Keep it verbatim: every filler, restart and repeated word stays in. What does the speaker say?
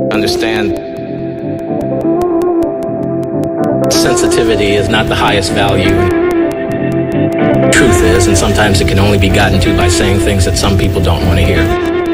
Understand, sensitivity is not the highest value. Truth is, and sometimes it can only be gotten to by saying things that some people don't want to hear.